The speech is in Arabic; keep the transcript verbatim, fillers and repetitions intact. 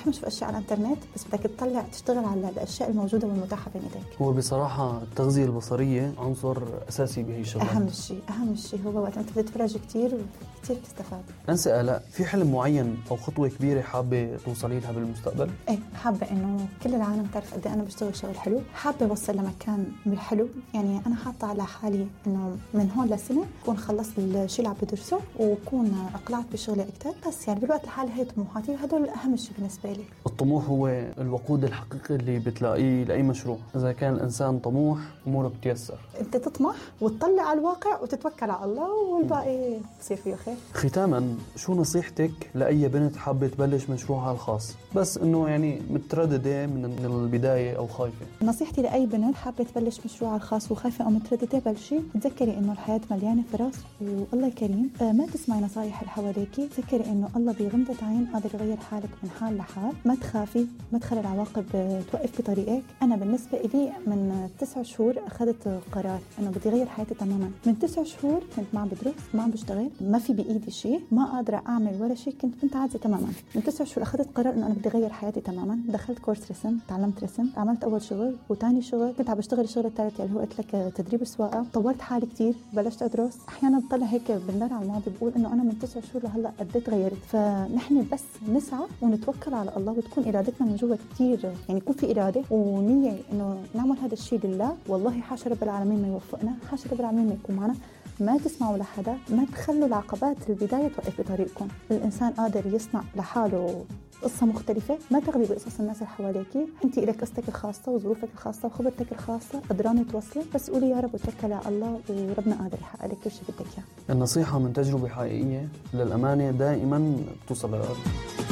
تحمش في أشياء على الإنترنت، بس بدك تطلع تشتغل على الأشياء الموجودة والمتاحة بين إيديك. هو بصراحة التغذية البصرية عنصر أساسي بهي الشغلات. أهم شيء أهم شيء هو وقت أنت بتتفرج كتير كتير بتستفاد. أنسة آلاء، في حلم معين أو خطوة كبيرة حابة توصلي لها بالمستقبل؟ إيه، حابة إنه كل العالم تعرف قد إيه أنا بشتغل شغل حلو. حابة أوصل لمكان بالحلو، يعني أنا حاطة على حالي إنه من هون لسنة أكون خلصت الشيء اللي عم بدرسه وأكون أقلعت بشغلي أكتر. بس يعني بالوقت الحالي هي طموحاتي وهدول أهم شيء بالنسبة لي. الطموح هو الوقود الحقيقي اللي بتلاقيه لأي مشروع. إذا كان الإنسان طموح أموره بتيسر. أنت تطمح وتطلع على الواقع وتتوكل على الله والباقي بصير فيه خير. ختاما، شو نصيحتك لأي بنت حابة تبلش مشروعها الخاص بس إنه يعني مترددة من البداية أو خايفة؟ نصيحتي لأي بنت حابة تبلش مشروعها الخاص وخايفة أو مترددة، بلشي. تذكري إنه الحياة مليانة فرص والله كريم. آه ما تسمعي نصايح اللي حواليكي. تذكري إنه الله بغمضة عين قادر يغير حالك من حال لحال. ما تخافي، ما تخلي العواقب توقف بطريقك. أنا بالنسبة إلي من تسع شهور أخذت قرار إنه بدي غير حياتي تماما. من تسع شهور كنت ما عم بدرس، ما عم بشتغل، ما في بإيدي شيء، ما قادرة أعمل ولا شيء، كنت بنت عاجزة تماما. من تسع شهور أخذت قرار إنه أنا بدي غير حياتي تماما. دخلت كورس رسم، تعلمت رسم، عملت أول شغل وتاني شغل، كنت عم بشتغل الشغل الثالث اللي هو قلت لك تدريب السواقة. طورت حالي كتير، بلشت أدرس. أحيانا بطلع هيك بندر على الماضي بقول إنه أنا من تسع شهور لهلا قد تغيرت. فنحن بس نسعى ونتوكل على الله وتكون إرادتنا من جوا كتير، يعني يكون في إرادة ونية إنه نعمل هذا الشيء لله. والله حاشا رب العالمين ما يوفقنا، حاشا رب العالمين ما يكون معنا. ما تسمعوا لحدا، ما تخلوا العقبات البداية توقف بطريقكم. الإنسان قادر يصنع لحاله قصة مختلفة. ما تغلي بقصص الناس اللي حواليكي. انت إلك قصتك الخاصة وظروفك الخاصة وخبرتك الخاصة، قدرانة توصلي. بس قولي يا رب وتوكلي على الله وربنا قادر يحقق لك كل شيء بدك اياه. النصيحة من تجربة حقيقية للأمانة دائما بتوصل للقلب.